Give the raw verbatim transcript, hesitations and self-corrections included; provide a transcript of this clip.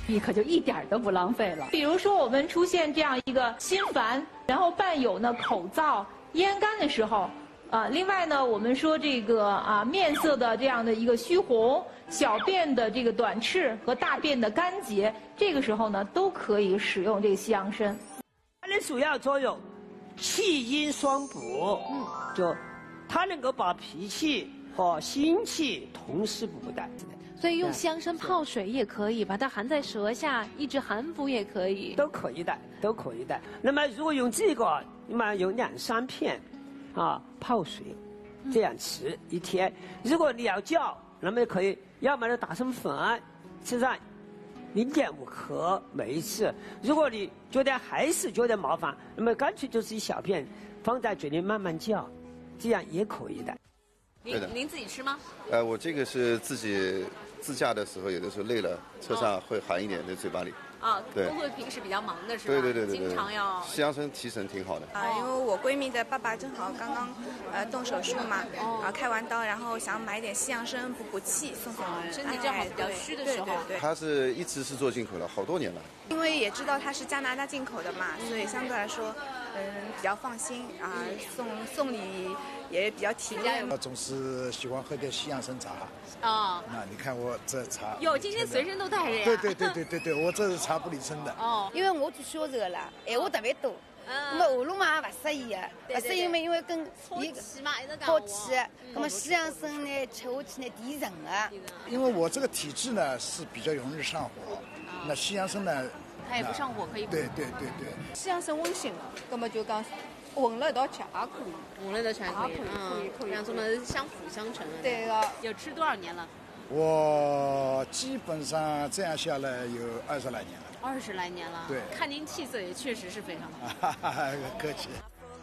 你可就一点儿都不浪费了。 比如说我们出现这样一个心烦，然后伴有呢口燥、咽干的时候。啊，另外呢，我们说这个啊面色的这样的一个虚红，小便的这个短赤和大便的干结，这个时候呢都可以使用这个西洋参。 它的主要作用，气阴双补，嗯，就它能够把脾气和心气同时补的。 所以用西洋参泡水也可以，把它含在舌下，抑制寒服也可以， 都可以的，都可以的。那么如果用这个，那么有两三片。啊，泡水，这样吃一天。如果你要叫，那么可以，要么就打成粉，吃上零点五克每一次。如果你觉得还是觉得麻烦，那么干脆就是一小片放在嘴里慢慢叫，这样也可以的。 您您自己吃吗？ 呃，我这个是自己自驾的时候，有的时候累了，车上会含一点在嘴巴里。 啊， 对， 工作平时比较忙的是吧？ 对对对对对， 经常要西洋参提神挺好的。 啊，因为我闺蜜的爸爸正好刚刚呃动手术嘛，啊开完刀，然后想买点西洋参补补气，送给我。 身体正好比较虚的时候。 对对对。 他是一直是做进口了，好多年了。 因为也知道他是加拿大进口的嘛，所以相对来说，嗯比较放心啊，送送礼也比较体面。 我总是喜欢喝点西洋参茶。 啊。 那你看我这茶。 哟，今天随身都带着呀。 对对对对对对，我这是茶不离身的。 哦。 因为我做小时候了，闲话特别多，那么喉咙嘛也不适宜的，不适宜嘛，因为跟搓气嘛，一直讲。 搓气，那么西洋参呢，吃下去呢提神啊。 因为我这个体质呢是比较容易上火，那西洋参呢， 它也不上火，可以。 对对对对。 西洋参温性的，那么就讲混了一道吃也可以， 混了一道吃也可以， 可以可以， 让他们相辅相成。 对的。 有吃多少年了？ 我基本上这样下来有二十来年了。 二十来年了。 对。 看您气色也确实是非常好。 客气。